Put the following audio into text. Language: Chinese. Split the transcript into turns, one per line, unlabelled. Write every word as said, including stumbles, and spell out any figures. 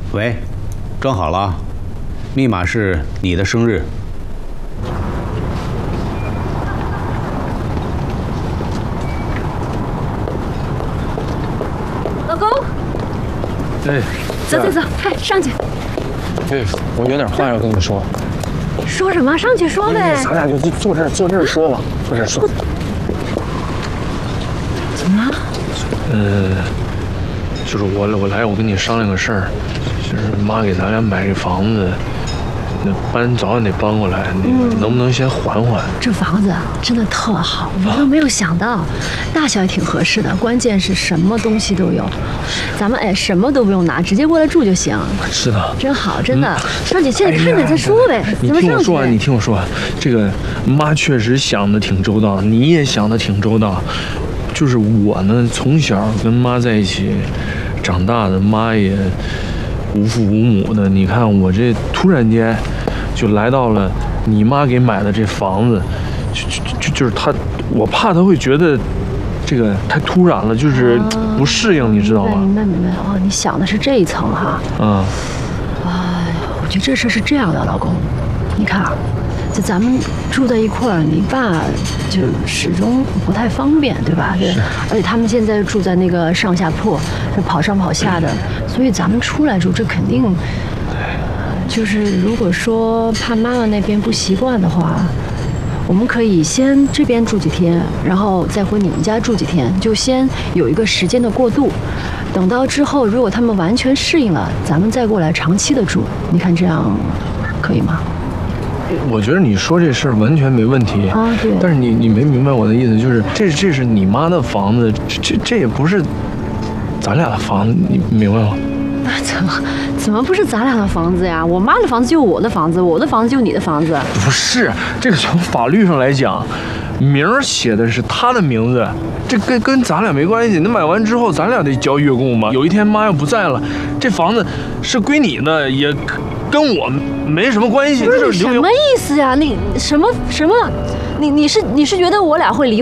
喂，装好了，密码是你的生日。
老公，
哎，
走走走，快上去。
哎，我有点话要跟你说。
说什么？上去说呗。
咱俩就坐这儿，坐这儿说吧，坐这儿说。
怎么了？
呃，就是我我来，我跟你商量个事儿，就是妈给咱俩买这房子，那搬早晚得搬过来，那个能不能先缓缓？
这房子真的特好，我都没有想到，大小也挺合适的，关键是什么东西都有。咱们哎，什么都不用拿，直接过来住就行。
是的，
真好，真的。上姐，现在看看再说呗。
你听我说啊，你听我说啊，这个妈确实想的挺周到，你也想的挺周到。就是我呢，从小跟妈在一起长大的，妈也无父无母的。你看我这突然间就来到了你妈给买的这房子，就就就就是她，我怕她会觉得这个太突然了，就是不适应，你知道吧？
明白明白哦，你想的是这一层哈。
嗯。
哎，我觉得这事是这样的，老公，你看啊。就咱们住在一块儿，你爸就始终不太方便，对吧？对。而且他们现在住在那个上下铺，就跑上跑下的，所以咱们出来住，这肯定，就是如果说怕妈妈那边不习惯的话，我们可以先这边住几天，然后再回你们家住几天，就先有一个时间的过渡。等到之后，如果他们完全适应了，咱们再过来长期的住。你看这样可以吗？
我觉得你说这事儿完全没问题
啊，对。
但是你你没明白我的意思，就是这这是你妈的房子，这这这也不是咱俩的房子，你明白吗？
那怎么怎么不是咱俩的房子呀？我妈的房子就是我的房子，我的房子就是你的房子。
不是，这个从法律上来讲，名儿写的是她的名字，这跟跟咱俩没关系。那买完之后，咱俩得交月供嘛。有一天妈要不在了，这房子是归你的，也跟我没什么关系。
不是什么意思呀？你什么什么？你你是你是觉得我俩会离